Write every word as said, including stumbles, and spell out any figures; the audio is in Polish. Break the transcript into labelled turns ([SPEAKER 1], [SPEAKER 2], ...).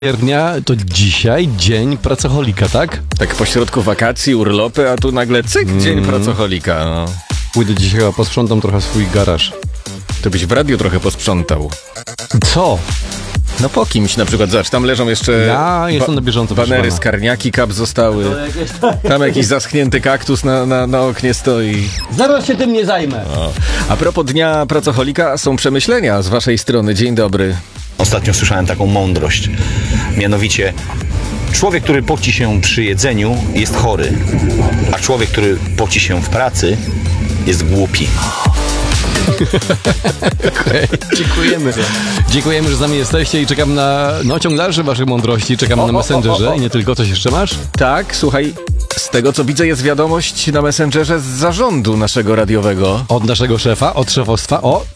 [SPEAKER 1] Sierpnia to dzisiaj dzień pracocholika, tak?
[SPEAKER 2] Tak pośrodku wakacji, urlopy, a tu nagle cyk, mm. dzień pracocholika. No.
[SPEAKER 1] Pójdę dzisiaj chyba posprzątam trochę swój garaż.
[SPEAKER 2] To byś w radiu trochę posprzątał.
[SPEAKER 1] Co?
[SPEAKER 2] No po kimś na przykład, zobacz, tam leżą jeszcze
[SPEAKER 1] Ja jestem na bieżąco.
[SPEAKER 2] banery, skarniaki, kap zostały. Tam jakiś zaschnięty kaktus na, na, na oknie stoi.
[SPEAKER 1] Zaraz się tym nie zajmę.
[SPEAKER 2] O. A propos Dnia Pracocholika, są przemyślenia z waszej strony. Dzień dobry.
[SPEAKER 3] Ostatnio słyszałem taką mądrość. Mianowicie, człowiek, który poci się przy jedzeniu, jest chory, a człowiek, który poci się w pracy, jest głupi.
[SPEAKER 1] Okay, dziękujemy. Dziękujemy, że z nami jesteście i czekam na no, ciąg dalszy waszych mądrości. Czekam o, na Messengerze o, o, o. i nie tylko. Coś jeszcze masz?
[SPEAKER 2] Tak, słuchaj, z tego co widzę jest wiadomość na Messengerze z zarządu naszego radiowego.
[SPEAKER 1] Od naszego szefa, od szefostwa. O,